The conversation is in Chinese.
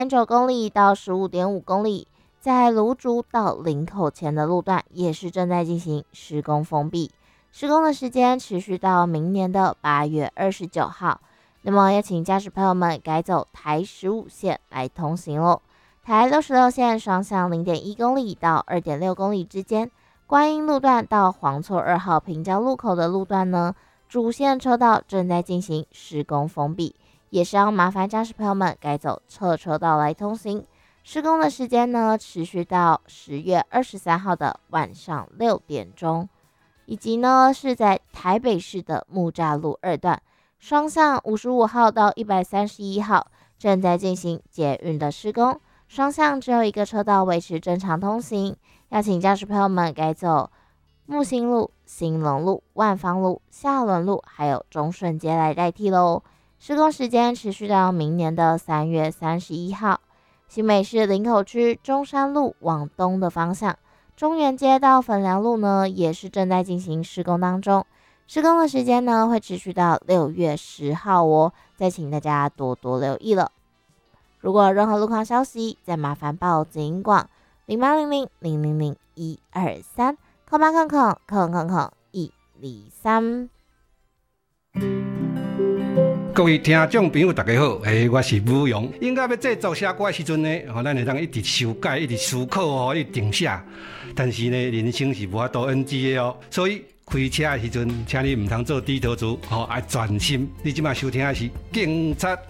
9公里到15.5公里，在芦竹到林口前的路段也是正在进行施工封闭，施工的时间持续到明年的8月29号。那么也请驾驶朋友们改走台15线来通行喽。台66线双向0.1公里到2.6公里之间，观音路段到黄厝2号平交路口的路段呢，主线车道正在进行施工封闭，也是要麻烦驾驶朋友们改走侧车道来通行。施工的时间呢，持续到10月23号的晚上6点钟，以及呢是在台北市的木栅路2段，双向55号到131号正在进行捷运的施工，双向只有一个车道维持正常通行，要请驾驶朋友们改走木星路、兴隆路、万芳路、下仑路还有中顺街来代替喽。施工时间持续到明年的3月31号。新北市林口区中山路往东的方向，中原街到粉寮路呢也是正在进行施工当中，施工的时间呢会持续到6月10号哦，再请大家多多留意了。如果有任何路况消息，再麻烦报警广0800000123，空八空空空空空123。 各位听众朋友，大家好，我是武勇。应该要制作写歌的时阵呢，咱会当一直修改、一直思考一直定写。但是呢，人生是无法度 NG 的哦，所以开车的时阵，请你唔通做低头族，要专心。你即马收听的是《警察